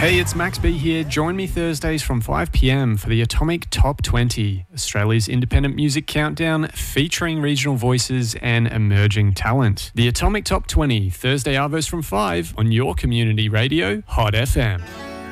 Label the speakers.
Speaker 1: Hey, it's Max B here. Join me Thursdays from 5 p.m. for the Atomic Top 20, Australia's independent music countdown featuring regional voices and emerging talent. The Atomic Top 20, Thursday arvos from 5 on your community radio, Hot FM.